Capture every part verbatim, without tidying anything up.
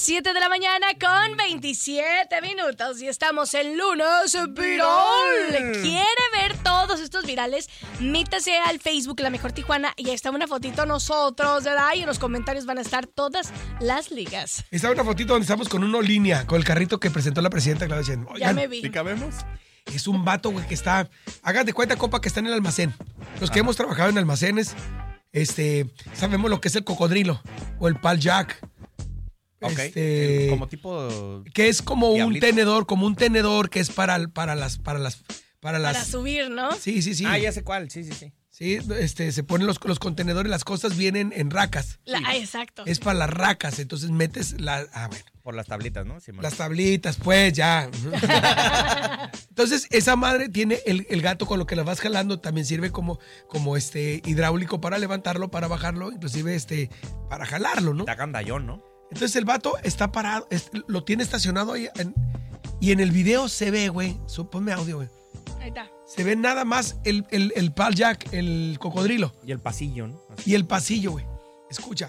siete de la mañana con veintisiete minutos y estamos en lunes viral. ¿Quiere ver todos estos virales? Mítase al Facebook La Mejor Tijuana y ahí está una fotito nosotros, ¿verdad? Y en los comentarios van a estar todas las ligas. Está una fotito donde estamos con uno línea, con el carrito que presentó la presidenta Claudia Sheinbaum. Ya me vi. ¿Sí cabemos? Es un vato, güey, que está... Hagan de cuenta, compa, que está en el almacén. Los que Ajá. hemos trabajado en almacenes, este, sabemos lo que es el cocodrilo o el pal jack. Ok, Este, el, como tipo... Que es como diablito. un tenedor, como un tenedor que es para, para las... Para las para, las, para subir, ¿no? Sí, sí, sí. Ah, ya sé cuál, sí, sí, sí. Sí, este, se ponen los, los contenedores, las cosas vienen en racas. La, sí. ah, exacto. Es para las racas, entonces metes la... Ah, bueno. Por las tablitas, ¿no? Sí, las tablitas, pues, ya. Entonces, esa madre tiene el, el gato con lo que la vas jalando, también sirve como, como este hidráulico para levantarlo, para bajarlo, inclusive este, para jalarlo, ¿no? Está gandallón, ¿no? Entonces el vato está parado, es, lo tiene estacionado ahí, en, y en el video se ve, güey, ponme audio, güey. Ahí está. Se ve nada más el, el, el pal jack, el cocodrilo. Y el pasillo, ¿no? Así. Y el pasillo, güey. Escucha.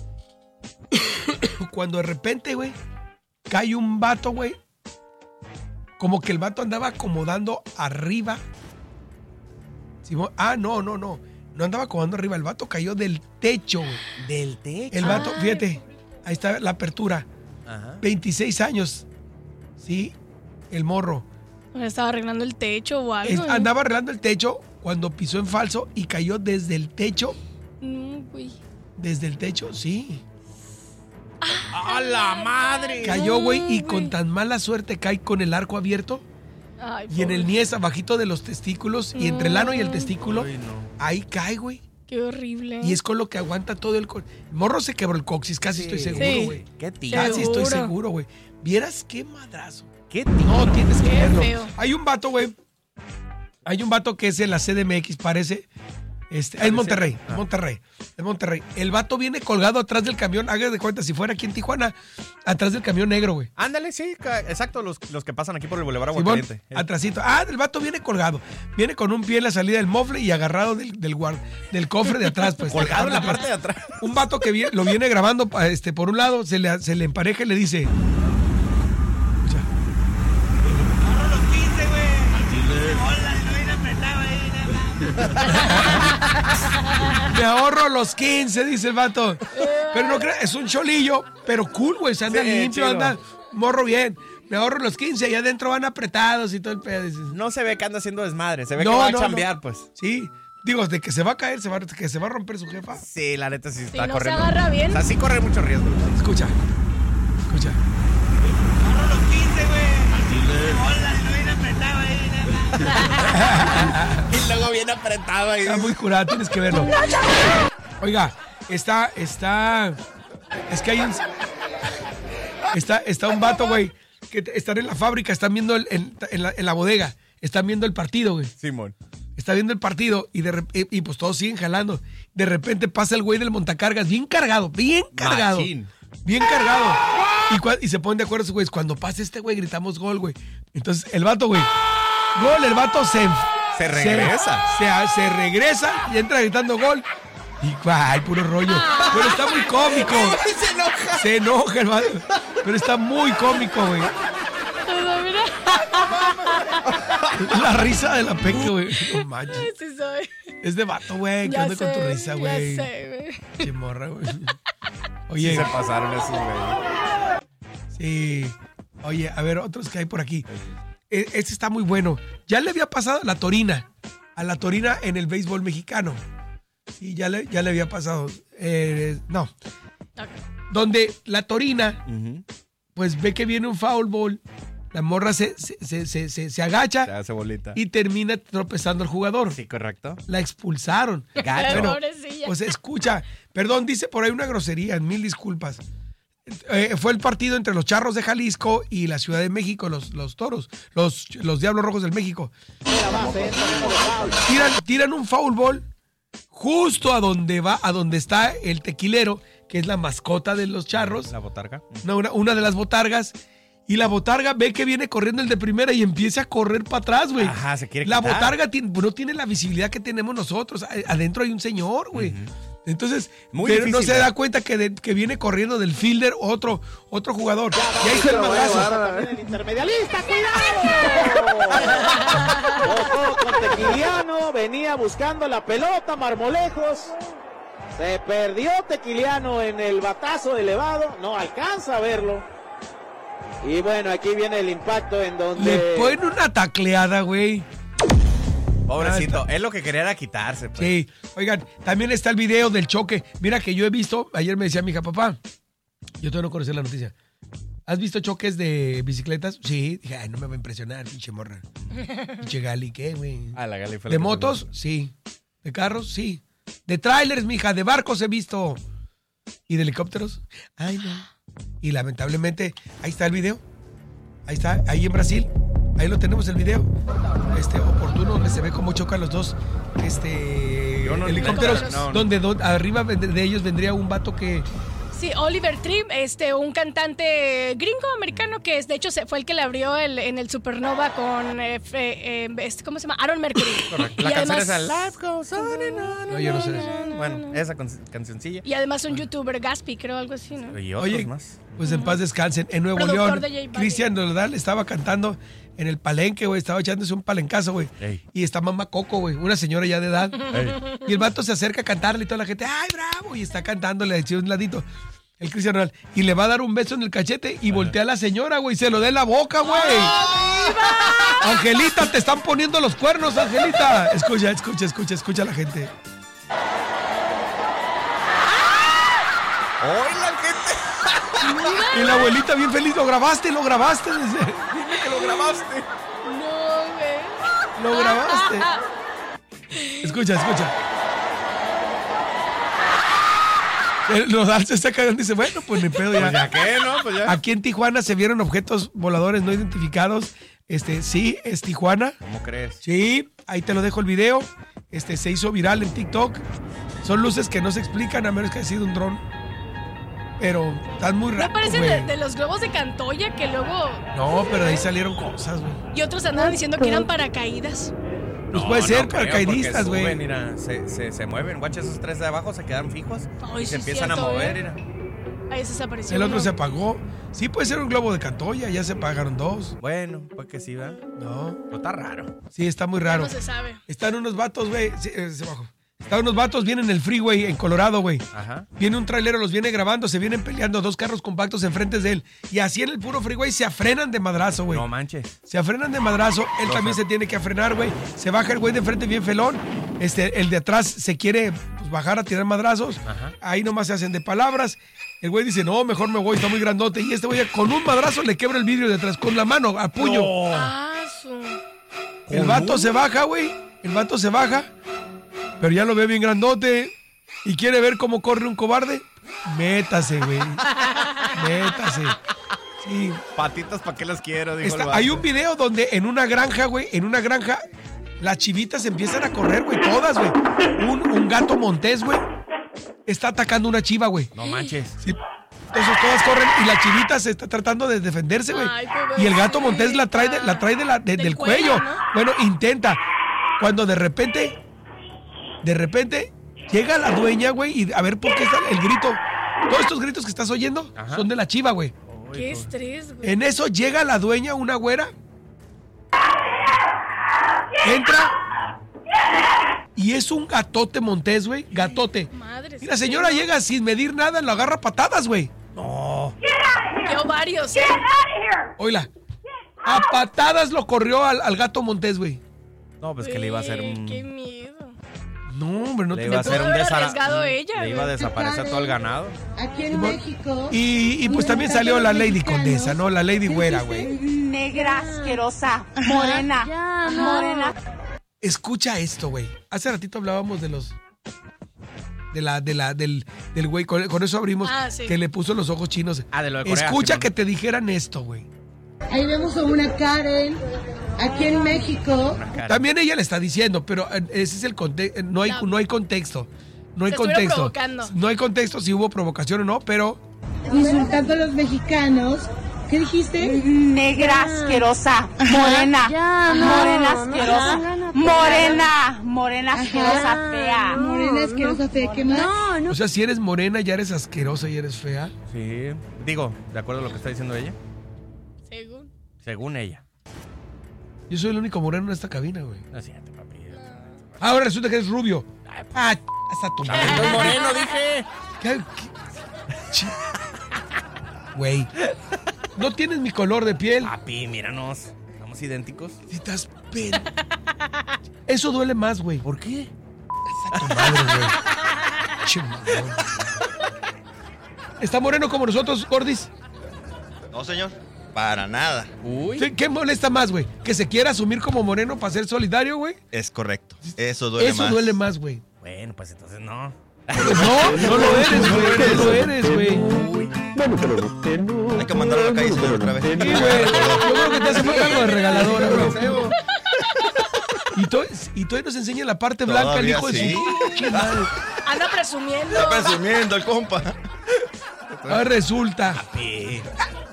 Cuando de repente, güey, cae un vato, güey. Como que el vato andaba acomodando arriba. ¿Sí? Ah, no, no, no. No andaba acomodando arriba. El vato cayó del techo, güey. ¿Del techo? El vato, Ay. fíjate. Ahí está la apertura. Ajá. veintiséis años. Sí, el morro. Estaba arreglando el techo o algo. Es, ¿eh? andaba arreglando el techo cuando pisó en falso y cayó desde el techo. No, güey. Desde el techo, sí. ¡A la madre! Cayó, güey, y con tan mala suerte cae con el arco abierto. Ay, Y en el pobre. niés, abajito de los testículos, y entre el ano y el testículo, Ay, no. ahí cae, güey. Qué horrible. Y es con lo que aguanta todo el... co- El morro se quebró el coxis, casi Sí. estoy seguro, Sí. güey. ¡Qué tío! Casi estoy Seguro. seguro, güey. ¿Vieras qué madrazo? ¡Qué tío! No, tienes que Qué verlo. feo. Hay un vato, güey. Hay un vato que es en la C D M X, parece. Este, Parece. es Monterrey, Ah. Monterrey, es Monterrey. El vato viene colgado atrás del camión, haga de cuenta, si fuera aquí en Tijuana, atrás del camión negro, güey. Ándale, sí, ca- exacto, los, los que pasan aquí por el Boulevard Simón, Aguascaliente. Eh, atrasito. Ah, el vato viene colgado. Viene con un pie en la salida del mofle y agarrado del, del, guard- del cofre de atrás, pues. Colgado en la parte de atrás. Un vato que viene- lo viene grabando, pa- este, por un lado, se le, se le empareja y le dice. Escucha. Me ahorro los quince, dice el vato. Pero no crees, es un cholillo, pero cool, güey. Se anda Sí, limpio, chido. anda morro bien. Me ahorro los quince, allá adentro van apretados y todo el pedo. Dices, No se ve que anda haciendo desmadre, se ve No, que va no, a chambear, no. pues. Sí, digo, de que se va a caer, se va, que se va a romper su jefa. Sí, la neta sí está no se corriendo. agarra bien. O sea, sí corre mucho riesgo. Escucha, escucha. Y luego viene apretado ahí. Está muy curada, tienes que verlo. Oiga, está, está. Es que hay un. Está, está un vato, güey, que te- están en la fábrica, están viendo el- en, en la, en la bodega, están viendo el partido, güey. Simón. Está viendo el partido y, de, rep- y, y pues todos siguen jalando. De repente pasa el güey del montacargas, bien cargado, bien cargado. Machín. Bien cargado. Y, cua- y se ponen de acuerdo, güey. Cuando pase este güey, gritamos gol, güey. Entonces, el vato, güey. Gol, el vato se. Se regresa. Se, se, se regresa y entra gritando gol. Y, ay, puro rollo. Pero está muy cómico. Se enoja. Se enoja el vato. Pero está muy cómico, güey. Pero mira. La risa de la peque, güey. No manches. Sí soy. Es de vato, güey. ¿Qué Ya onda con tu sé, risa, güey? Ya sé, güey. Che morra, güey. Sí Oye, se pasaron esos, güey. sí. Oye, a ver, otros que hay por aquí. E- Este está muy bueno. Ya le había pasado a la Torina. A la Torina en el béisbol mexicano. Sí, ya le, ya le había pasado. Eh, no. Ok. Donde la Torina, Ujú. pues ve que viene un foul ball. La morra se, se, se, se, se- se agacha Se hace bolita. y termina tropezando al jugador. Sí, correcto. La expulsaron. Gacho. Bueno, Pobrecilla. pues escucha, perdón, dice por ahí una grosería, mil disculpas. Eh, fue el partido entre los Charros de Jalisco y la Ciudad de México, los, los Toros, los, los Diablos Rojos del México. Tiran, tiran un foul ball justo a donde va, a donde está el tequilero, que es la mascota de los Charros, La botarga. una, una, una de las botargas. Y la botarga ve que viene corriendo el de primera y empieza a correr para atrás, güey. Ajá, se quiere La quitar. botarga tiene- no tiene la visibilidad que tenemos nosotros. A- Adentro hay un señor, güey. Entonces, Muy pero no difícil, se ¿eh? da cuenta que, de- que viene corriendo del fielder otro, otro jugador. Y ahí está el madrazo. El intermedialista, cuidado. Tocó con Tequiliano, venía buscando la pelota, Marmolejos. Se perdió Tequiliano en el batazo elevado, no alcanza a verlo. Y bueno, aquí viene el impacto en donde... Le ponen una tacleada, güey. Pobrecito, él lo que quería era quitarse. Pues. Sí, oigan, también está el video del choque. Mira que yo he visto, ayer me decía mi hija, papá, yo todavía no conocía la noticia. ¿Has visto choques de bicicletas? Sí, dije, ay, no me va a impresionar, pinche morra. Pinche Gali, ¿qué, güey? Ah, la Gali fue la ¿De que motos? Sí. ¿De carros? Sí. De trailers, mija, de barcos he visto. ¿Y de helicópteros? Ay, no. Y lamentablemente, ahí está el video. Ahí está, ahí en Brasil. Ahí lo tenemos el video. Este, oportuno, donde se ve cómo chocan los dos este, Yo no- helicópteros. no, no. Donde do- arriba de ellos vendría un vato que... Sí, Oliver Tree, este, un cantante gringo americano que es, de hecho se- fue el que le abrió el, en el Supernova con, eh, fe- eh, este, ¿cómo se llama? Aaron Mercury. Correcto. La Y canción además- esa, Life Goes On and On. No, yo no sé. Bueno, esa con- cancioncilla. Y además un youtuber, Gaspi, creo, algo así, ¿no? Y otros Oye, más. pues en paz descansen. En Nuevo Productor León, de J Balvin. Cristian Nodal estaba cantando en el palenque, güey. Estaba echándose un palencazo, güey. Ey. Y está mamá Coco, güey. Una señora ya de edad. Ey. Y el vato se acerca a cantarle y toda la gente, ¡ay, bravo! Y está cantándole decía un ladito. El Cristian Nodal. Y le va a dar un beso en el cachete y voltea a la señora, güey. Se lo dé en la boca, güey. Angelita, te están poniendo los cuernos, Angelita. Escucha, escucha, escucha, escucha a la gente. ¡Hoy la gente! Y la abuelita bien feliz. Lo grabaste, lo grabaste. Dice. Dime que lo grabaste. No, güey. Lo grabaste. Escucha, escucha. El Nodal se está cagando y dice, bueno, pues ni pedo Pues ya. ya qué, ¿no? Pues ya. Aquí en Tijuana se vieron objetos voladores no identificados. Este, sí, es Tijuana. ¿Cómo crees? Sí, ahí te lo dejo el video. Este, se hizo viral en TikTok. Son luces que no se explican a menos que haya sido un dron. Pero están muy Me raros, parecen de, güey. de los globos de Cantoya que luego... No, pero de ahí salieron cosas, güey. Y otros andaban diciendo que eran paracaídas. Pues puede ser creo, paracaidistas, porque güey. suben, mira, se, se, se mueven. Guacha, esos tres de abajo se quedan fijos Ay, y sí se es empiezan cierto, a mover, ¿eh? mira. Ahí se desapareció. El otro uno. se apagó. Sí, puede ser un globo de Cantoya. Ya se apagaron dos. Bueno, pues que sí, ¿verdad? No. Pero está raro. Sí, está muy raro. No se sabe. Están unos vatos, güey. Sí, eh, se bajó. Están unos vatos, vienen en el freeway en Colorado, güey. Ajá. Viene un trailero, los viene grabando, se vienen peleando dos carros compactos enfrente de él. Y así en el puro freeway se afrenan de madrazo, güey. No manches. Se afrenan de madrazo, él Los también af- se tiene que afrenar, güey. Se baja el güey de enfrente bien felón. Este, el de atrás se quiere pues, bajar a tirar madrazos. Ajá. Ahí nomás se hacen de palabras. El güey dice, no, mejor me voy, está muy grandote. Y este güey con un madrazo le quebra el vidrio de atrás, con la mano, a puño. Ah, su... El vato se baja, güey. El vato se baja. Pero ya lo ve bien grandote. Y quiere ver cómo corre un cobarde. Métase, güey. Métase. Sí. Patitas, ¿para qué las quiero? Dijo Está- el vato. hay un video donde en una granja, güey, en una granja, las chivitas empiezan a correr, güey, todas, güey. Un, un gato montés, güey, está atacando una chiva, güey. No manches. Sí. Entonces todas corren y la chivita se está tratando de defenderse, güey. Ay, pobrecita. Y el gato montés la trae, de- la trae de la, de- Del del cuello. cuello, ¿no? Bueno, intenta. Cuando de repente, de repente, llega la dueña, güey, y a ver por qué está el grito. Todos estos gritos que estás oyendo Ajá. son de la chiva, güey. Qué estrés, güey. En eso llega la dueña, una güera. Entra. Y es un gatote montés, güey. Gatote. Madre. Y la señora llega sin medir nada, lo agarra a patadas, güey. No. Qué ovarios, ¿eh? Oíla. A patadas lo corrió al, al gato montés, güey. No, pues que le iba a hacer Güey, un... Qué miedo. No, hombre, no Le te iba a pudo hacer un haber desara- arriesgado ella, Le iba a güey. desaparecer todo el ganado. Aquí en México. Y, y pues también salió la Lady Condesa, ¿no? La Lady Güera, güey. Negra, asquerosa, morena, morena. Escucha esto, güey. Hace ratito hablábamos de los... De la, de la, del, del güey, con, con eso abrimos, Ah, sí. que le puso los ojos chinos. Ah, de lo de Corea, Escucha Simón. que te dijeran esto, güey. Ahí vemos a una Karen. Aquí en México. Cara. También ella le está diciendo, pero eh, ese es el contexto. No hay, No. no hay contexto. No hay Se estuvieron contexto. provocando. No hay contexto si hubo provocación o no, pero Insultando a los mexicanos. ¿Qué dijiste? Negra asquerosa, morena, Ya, no, morena no, asquerosa, ya, no, no, morena, morena asquerosa, Ajá. fea. Morena asquerosa fea, ¿qué más? No, no. O sea, si eres morena ya eres asquerosa y eres fea. Sí. Digo, de acuerdo a lo que está diciendo ella. Según. Según ella. Yo soy el único moreno en esta cabina, güey. No siente, papi. Ahora resulta que eres rubio. Ah, hasta tu madre. También soy moreno, dije. ¿Qué? ¿Qué? Chi- Güey. No tienes mi color de piel. Papi, míranos. Somos idénticos. Si estás pen... Eso duele más, güey. ¿Por qué? Hasta tu madre, güey. Che, mamón. ¿Está moreno como nosotros, Gordis? No, señor. Para nada. Uy. ¿Qué, qué molesta más, güey? ¿Que se quiera asumir como moreno para ser solidario, güey? Es correcto. Eso duele Eso más. duele más, güey. Bueno, pues entonces no. No, no lo eres, güey. No lo eres, güey. Hay que mandarlo a la calle, señor, otra vez. Sí, güey. Yo creo que te hace falta algo de regaladora, güey. Y tú, y tú nos enseña la parte blanca, el Todavía hijo de sí. su pinche madre. Anda presumiendo. Está presumiendo el compa. Ahora resulta. Papi.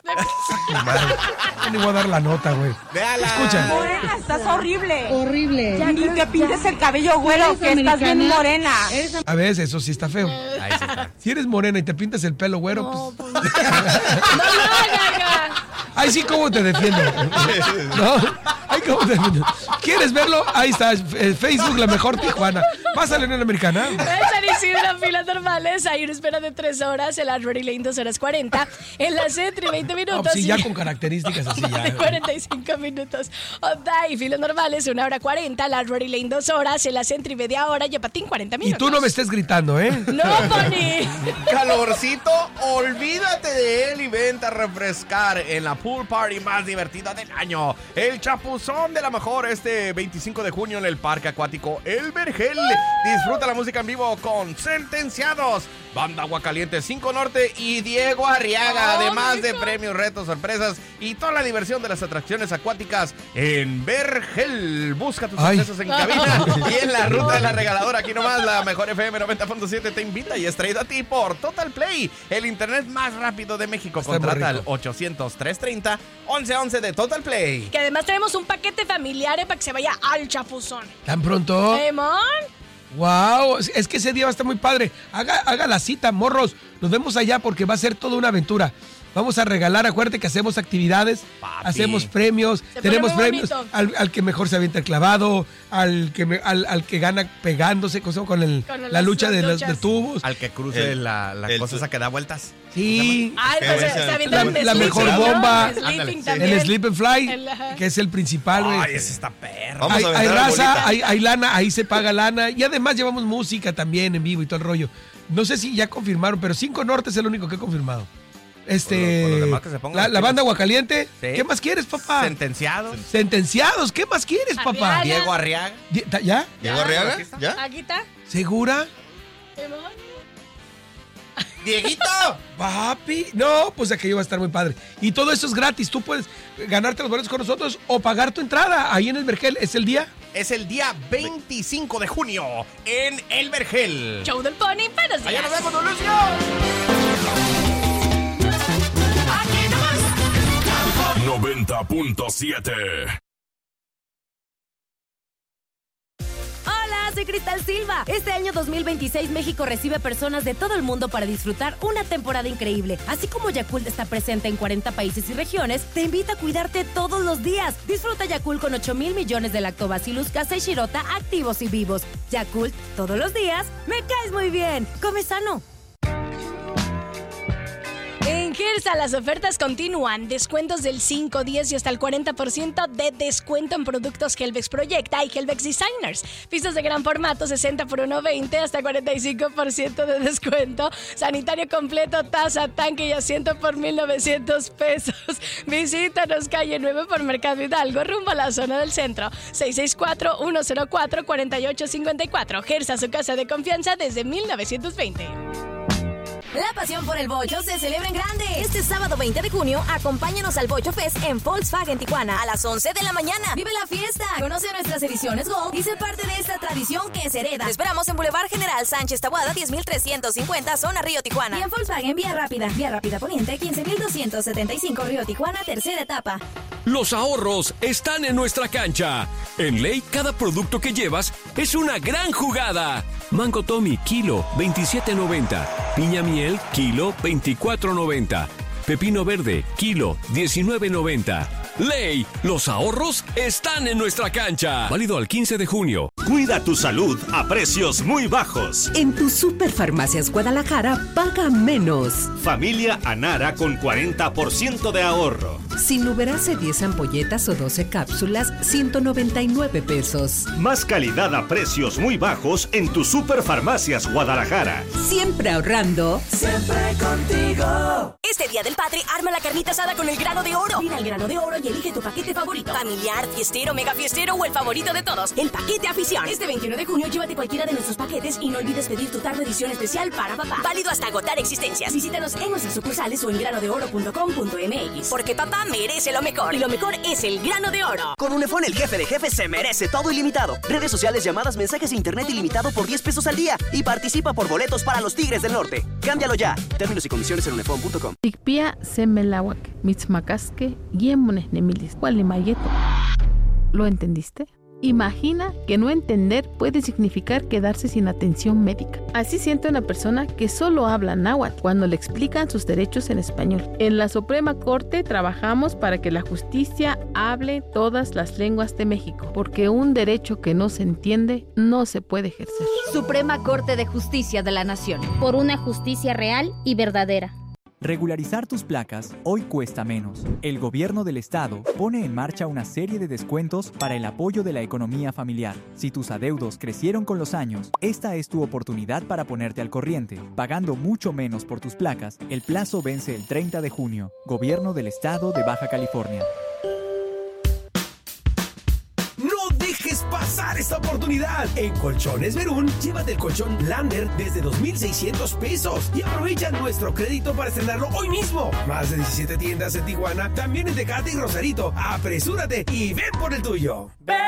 Tu madre. Yo ni voy a dar la nota, güey. Véala. Escucha. Morena, estás horrible. Horrible. Y que pintes el cabello güero, ¿Eres que estás bien americana? morena. ¿Eres am- A veces eso sí está feo. Ahí sí está. Si eres morena y te pintas el pelo güero, No, pues. pues. No lo haga. Ahí sí, ¿cómo te defiendo? No, ahí cómo te defiendo. ¿Quieres verlo? Ahí está, eh, Facebook, la mejor Tijuana. Pásale en la americana. En San Isidro, filas normales, hay una espera de tres horas, en la Rory Lane dos horas cuarenta, en la Centri veinte No, minutos. pues sí, ya y- con características así Vale, ya. cuarenta y cinco minutos. Onda y filas normales, una hora cuarenta, la Rory Lane dos horas, en la Centri media hora, y a Patín cuarenta Y minutos. tú no me estés gritando, ¿eh? No, Pony. Calorcito, olvídate de él y vente a refrescar en la pool party más divertida del año. El chapuzón de la mejor este veinticinco de junio en el Parque Acuático El Vergel. Disfruta la música en vivo con Sentenciados, Banda Agua Caliente cinco Norte y Diego Arriaga. Además de premios, retos, sorpresas y toda la diversión de las atracciones acuáticas en Vergel. Busca tus Ay. accesos en cabina y en la ruta de la regaladora. Aquí nomás la mejor F M noventa punto siete te invita y es traído a ti por Total Play, el internet más rápido de México. Está muy Contrata al rico. ochocientos, trescientos treinta, once once de Total Play. Que además tenemos un paquete familiar eh, para que se vaya al chapuzón. ¿Tan pronto? Emón. Wow, es que ese día va a estar muy padre. Haga, haga la cita, morros. Nos vemos allá porque va a ser toda una aventura. Vamos a regalar, acuérdate que hacemos actividades, Papi. hacemos premios, Se tenemos pone muy premios bonito. al, al que mejor se avienta el clavado, al que me- al, al que gana pegándose con, con el, Con la las- lucha las de, los luchas. de tubos. Al que cruce El- la, la el- cosa esa que da vueltas. Sí, Ay, pues Ese se, es se el- avientan la, de la sleeping, mejor ¿no? bomba, Sleeping Ándale. también. el Sleep and Fly, El, ajá. que es el principal, güey. Ay, ese está perro. Vamos Hay, a hay aventar la raza, bolita. hay, hay lana, ahí se paga lana. Y además llevamos música también en vivo y todo el rollo. No sé si ya confirmaron, pero Cinco Norte es el único que he confirmado. Este. Por lo- por los demás que se pongan la, las la pilas. banda Aguacaliente. Sí. ¿Qué más quieres, papá? Sentenciados. Sentenciados. ¿Qué más quieres, papá? Arriaga. Diego Arriaga. Di- ta- ¿Ya? ¿Llegó Arriaga? aquí está. ¿Ya? Aquí está. ¿Segura? Emón. ¡Dieguito! Papi. No, pues aquello va a estar muy padre. Y todo eso es gratis. Tú puedes ganarte los boletos con nosotros o pagar tu entrada. Ahí en el Vergel es el día. Es el día veinticinco de junio en El Vergel. Show del Pony, buenos Allá días. nos vemos, don Lucio. noventa punto siete. Hola, soy Cristal Silva. Este año dos mil veintiséis México recibe personas de todo el mundo para disfrutar una temporada increíble. Así como Yakult está presente en cuarenta países y regiones, te invita a cuidarte todos los días. Disfruta Yakult con ocho mil millones de lactobacillus casei shirota activos y vivos. Yakult, todos los días, me caes muy bien. Come sano. En Gersa las ofertas continúan. Descuentos del cinco, diez y hasta el cuarenta por ciento de descuento en productos Helvex Proyecta y Helvex Designers. Pistas de gran formato, sesenta por uno veinte, hasta cuarenta y cinco por ciento de descuento. Sanitario completo, taza, tanque y asiento por mil novecientos pesos. Visítanos, calle nueve por Mercado Hidalgo, rumbo a la zona del centro. seis seis cuatro, uno cero cuatro, cuatro ocho cinco cuatro. Gersa, su casa de confianza desde mil novecientos veinte. La pasión por el bocho se celebra en grande. Este sábado veinte de junio, acompáñanos al Bocho Fest en Volkswagen Tijuana a las once de la mañana. Vive la fiesta, conoce nuestras ediciones Go y sé parte de esta tradición que se hereda. Te esperamos en Boulevard General Sánchez Taboada, diez mil trescientos cincuenta, zona Río Tijuana. Y en Volkswagen Vía Rápida, Vía Rápida Poniente, quince mil doscientos setenta y cinco Río Tijuana, tercera etapa. Los ahorros están en nuestra cancha. En Ley, cada producto que llevas es una gran jugada. Mango Tommy, kilo, veintisiete noventa. Piña miel, kilo, veinticuatro noventa. Pepino verde, kilo, diecinueve noventa. Ley, los ahorros están en nuestra cancha. Válido al quince de junio. Cuida tu salud a precios muy bajos. En tu Superfarmacias Guadalajara, paga menos. Familia Anara con cuarenta por ciento de ahorro. Sinuberase diez ampolletas o doce cápsulas, ciento noventa y nueve pesos. Más calidad a precios muy bajos en tu Superfarmacias Guadalajara. Siempre ahorrando. Siempre contigo. Este Día del Padre, arma la carnita asada con el grano de oro. Mira el grano de oro y elige tu paquete favorito. Familiar, fiestero, mega fiestero o el favorito de todos. El paquete afición. Este veintiuno de junio, llévate cualquiera de nuestros paquetes y no olvides pedir tu tarde edición especial para papá. Válido hasta agotar existencias. Visítanos en nuestras sucursales o en grano de oro punto com punto m x. Porque papá merece lo mejor. Y lo mejor es el grano de oro. Con Unifón, el jefe de jefes se merece todo ilimitado. Redes sociales, llamadas, mensajes e internet ilimitado por diez pesos al día. Y participa por boletos para los Tigres del Norte. Cámbialo ya. Términos y condiciones en unifón punto com. Tikpia semelawak, mitzmakaske, yemones nemilis, mayeto. ¿Lo entendiste? Imagina que no entender puede significar quedarse sin atención médica. Así siente una persona que solo habla náhuatl cuando le explican sus derechos en español. En la Suprema Corte trabajamos para que la justicia hable todas las lenguas de México, porque un derecho que no se entiende no se puede ejercer. Suprema Corte de Justicia de la Nación. Por una justicia real y verdadera. Regularizar tus placas hoy cuesta menos. El gobierno del estado pone en marcha una serie de descuentos para el apoyo de la economía familiar. Si tus adeudos crecieron con los años, esta es tu oportunidad para ponerte al corriente. Pagando mucho menos por tus placas, el plazo vence el treinta de junio. Gobierno del estado de Baja California. No dejes pasar esta oportunidad. En Colchones Verún, llévate el colchón Lander desde dos mil seiscientos pesos y aprovecha nuestro crédito para estrenarlo hoy mismo. Más de diecisiete tiendas en Tijuana, también en Tecate y Rosarito. Apresúrate y ven por el tuyo. ¡Ven